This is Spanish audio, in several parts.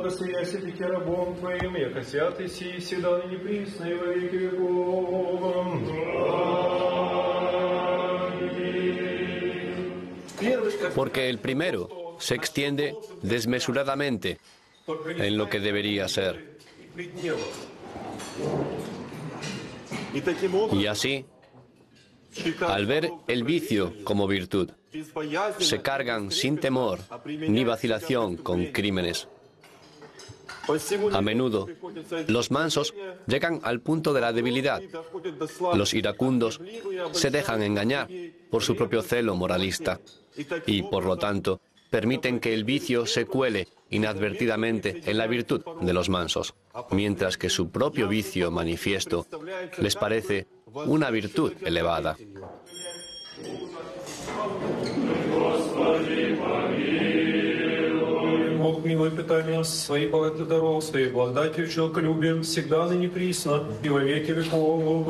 благословяйся таки рабом Твоим, яко свят и сии, всегда ныне присно и во веки веков. Porque el primero se extiende desmesuradamente en lo que debería ser. Y así, al ver el vicio como virtud, se cargan sin temor ni vacilación con crímenes. A menudo, los mansos llegan al punto de la debilidad. Los iracundos se dejan engañar por su propio celo moralista y, por lo tanto, permiten que el vicio se cuele inadvertidamente en la virtud de los mansos, mientras que su propio vicio manifiesto les parece una virtud elevada. Бог милый, питание своей богатых даров, своей благодатью, человеколюбием, всегда ныне присно и во веки веков.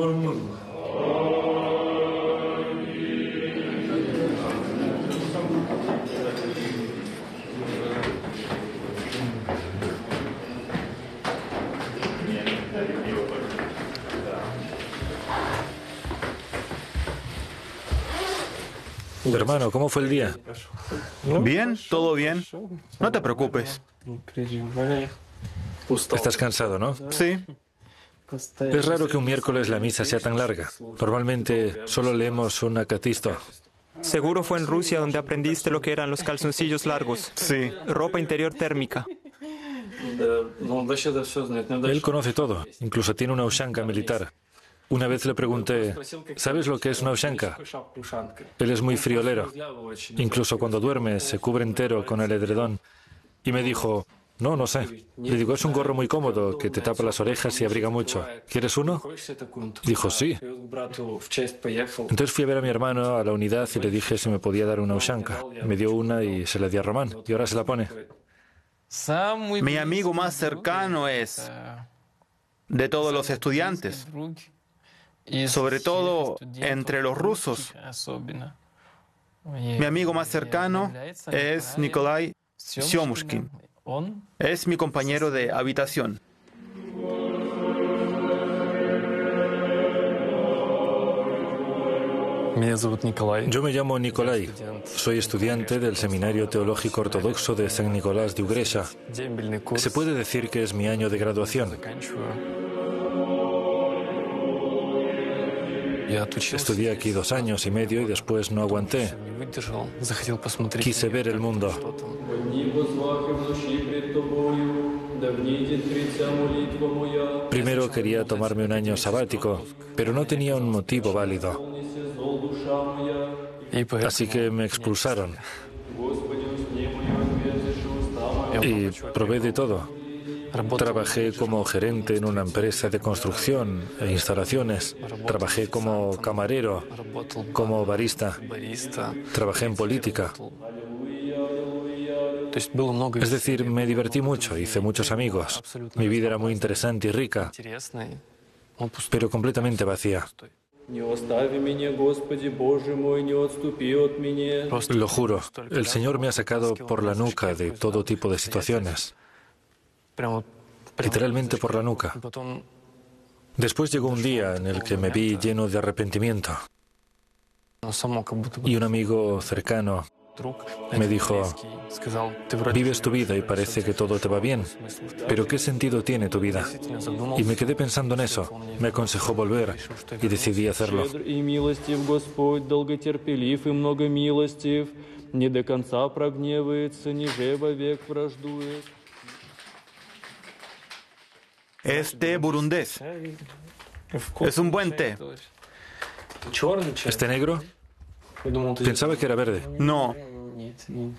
Hermano, ¿cómo fue el día? Bien, todo bien. No te preocupes. Estás cansado, ¿no? Sí. Es raro que un miércoles la misa sea tan larga. Normalmente solo leemos un acatisto. Seguro fue en Rusia donde aprendiste lo que eran los calzoncillos largos. Sí. Ropa interior térmica. Él conoce todo, incluso tiene una ushanka militar. Una vez le pregunté, ¿sabes lo que es una ushanka? Él es muy friolero. Incluso cuando duerme se cubre entero con el edredón. Y me dijo, no, no sé. Le digo, es un gorro muy cómodo que te tapa las orejas y abriga mucho. ¿Quieres uno? Dijo, sí. Entonces fui a ver a mi hermano a la unidad y le dije si me podía dar una ushanka. Me dio una y se la di a Román. Y ahora se la pone. Mi amigo más cercano es de todos los estudiantes, sobre todo entre los rusos. Mi amigo más cercano es Nikolai Syomushkin. Es mi compañero de habitación. Yo me llamo Nikolai. Soy estudiante del Seminario Teológico Ortodoxo de San Nicolás de Ugresha. Se puede decir que es mi año de graduación. Estudié aquí 2 años y medio y después no aguanté. Quise ver el mundo. Primero quería tomarme un año sabático, pero no tenía un motivo válido. Así que me expulsaron. Y probé de todo. Trabajé como gerente en una empresa de construcción e instalaciones. Trabajé como camarero, como barista. Trabajé en política. Es decir, me divertí mucho, hice muchos amigos. Mi vida era muy interesante y rica, pero completamente vacía. Lo juro, el Señor me ha sacado por la nuca de todo tipo de situaciones. Literalmente por la nuca. Después llegó un día en el que me vi lleno de arrepentimiento. Y un amigo cercano me dijo, vives tu vida y parece que todo te va bien, pero ¿qué sentido tiene tu vida? Y me quedé pensando en eso. Me aconsejó volver y decidí hacerlo. Es té burundés. Es un buen té. ¿Este negro? Pensaba que era verde. No,